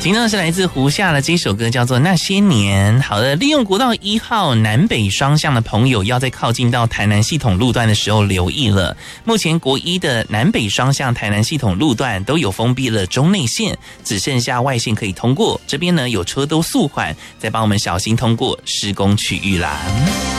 听到的是来自胡夏的这首歌，叫做《那些年》。好的，利用国道1号南北双向的朋友，要在靠近到台南系统路段的时候留意了。目前国一的南北双向台南系统路段都有封闭了中内线，只剩下外线可以通过。这边呢有车都速缓，再帮我们小心通过施工区域啦。